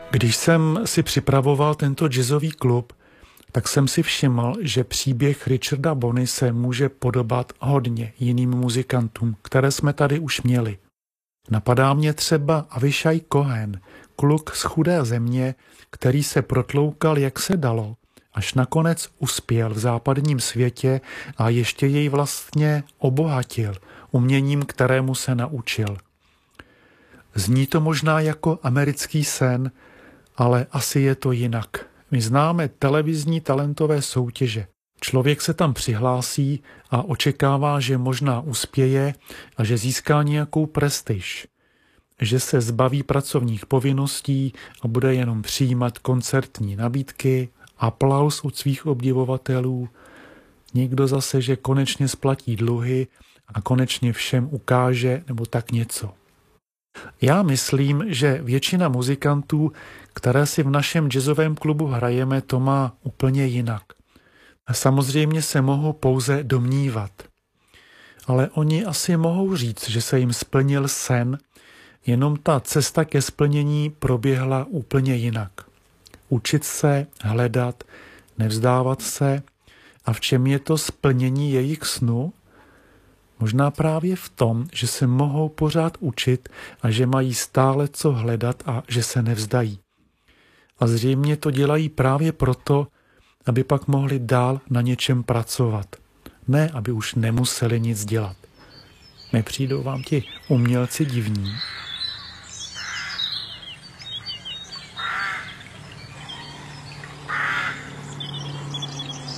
Když jsem si připravoval tento jazzový klub, tak jsem si všiml, že příběh Richarda Bony se může podobat hodně jiným muzikantům, které jsme tady už měli. Napadá mě třeba Avishai Cohen, kluk z chudé země, který se protloukal, jak se dalo, až nakonec uspěl v západním světě a ještě jej vlastně obohatil uměním, kterému se naučil. Zní to možná jako americký sen, ale asi je to jinak. My známe televizní talentové soutěže. Člověk se tam přihlásí a očekává, že možná uspěje a že získá nějakou prestiž. Že se zbaví pracovních povinností a bude jenom přijímat koncertní nabídky, aplaus od svých obdivovatelů. Někdo zase, že konečně splatí dluhy a konečně všem ukáže nebo tak něco. Já myslím, že většina muzikantů, které si v našem jazzovém klubu hrajeme, to má úplně jinak. A samozřejmě se mohou pouze domnívat. Ale oni asi mohou říct, že se jim splnil sen, jenom ta cesta ke splnění proběhla úplně jinak. Učit se, hledat, nevzdávat se. A v čem je to splnění jejich snu? Možná právě v tom, že se mohou pořád učit a že mají stále co hledat a že se nevzdají. A zřejmě to dělají právě proto, aby pak mohli dál na něčem pracovat. Ne, aby už nemuseli nic dělat. Nepřijdou vám ti umělci divní?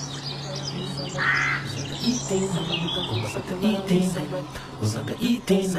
Eating.